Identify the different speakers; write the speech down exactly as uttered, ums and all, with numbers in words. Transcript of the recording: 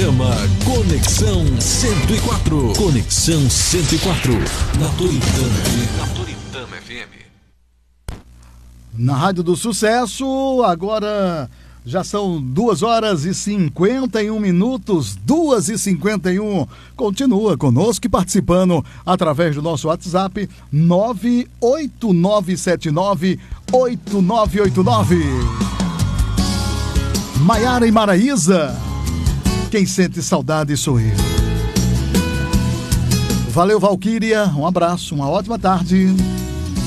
Speaker 1: Programa Conexão cento e quatro. Conexão cento e quatro. Na Toritama, na Toritama F M.
Speaker 2: Na Rádio do Sucesso, agora já são duas horas e cinquenta e um minutos, duas e cinquenta e um. Continua conosco e participando através do nosso WhatsApp nove oito nove sete nove oito nove oito nove. Maiara e Maraísa, quem sente saudade sou eu. Valeu, Valquíria, um abraço, uma ótima tarde.